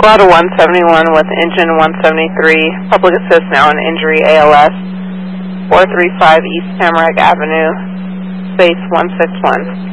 Squad 171 with engine 173, public assist now in injury ALS, 435 East Tamarack Avenue, space 161.